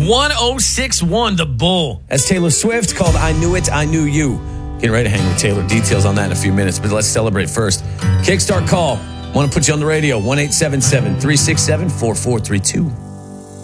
1061, The Bull. That's Taylor Swift, called I Knew It, I Knew You. Getting ready to hang with Taylor. Details on that in a few minutes, but let's celebrate first. Kickstart call. Want to put you on the radio, 1-877-367-4432.